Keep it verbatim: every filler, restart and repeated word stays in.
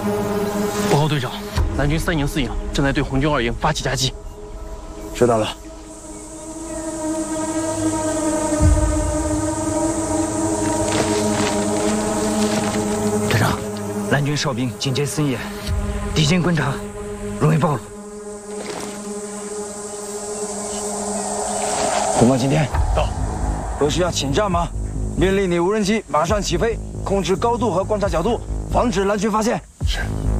报告队长，蓝军三营、四营正在对红军二营发起夹击。 知道了。 队长，蓝军哨兵警戒森严，敌军观察容易暴露。 红光今天到， 有需要请战吗？命令你无人机马上起飞，控制高度和观察角度，防止蓝军发现。 是。